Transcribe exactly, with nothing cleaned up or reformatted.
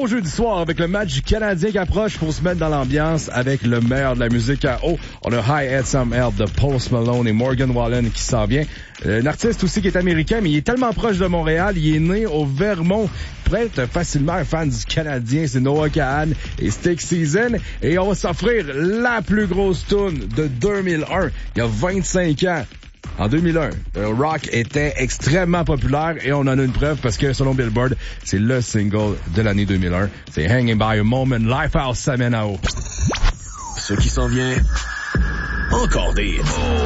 beau jeudi soir avec le match du Canadien qui approche pour se mettre dans l'ambiance avec le meilleur de la musique à haut. On a High Head Some Help de Post Malone et Morgan Wallen qui s'en vient. Un artiste aussi qui est américain, mais il est tellement proche de Montréal. Il est né au Vermont. Il pourrait être facilement un fan du Canadien. C'est Noah Kahan et Stick Season. Et on va s'offrir la plus grosse tune de deux mille un. Il y a vingt-cinq ans. En deux mille un, le rock était extrêmement populaire et on en a une preuve parce que selon Billboard, c'est le single de l'année deux mille un. C'est Hanging by a Moment, Lifehouse Samenao. Ce qui s'en vient, encore des hits.